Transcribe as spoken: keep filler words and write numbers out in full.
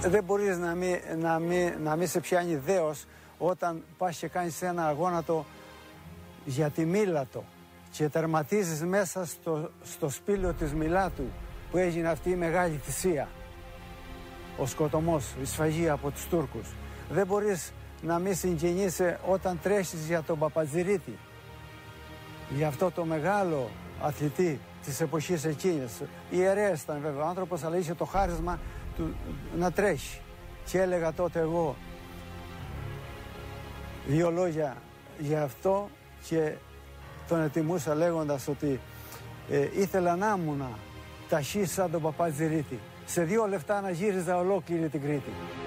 δεν μπορείς να μην, να, μην, να μην σε πιάνει δέος όταν πας και κάνεις ένα αγώνατο για τη Μήλατο και τερματίζεις μέσα στο, στο σπήλαιο της Μιλάτου που έγινε αυτή η μεγάλη θυσία, ο σκοτωμός, η σφαγή από τους Τούρκους. Δεν μπορείς να μην συγκινείσαι όταν τρέχεις για τον Παπατζηρίτη, για αυτό το μεγάλο αθλητή της εποχής εκείνης. Ιερέας ήταν βέβαια ο άνθρωπος, αλλά είχε το χάρισμα του να τρέχει. Και έλεγα τότε εγώ δύο λόγια για αυτό και τον ετοιμούσα λέγοντας ότι ε, ήθελα να ήμουνα ταχύ σαν τον Παπατζηρίτη. Σε δύο λεπτά να γύριζα ολόκληρη την Κρήτη.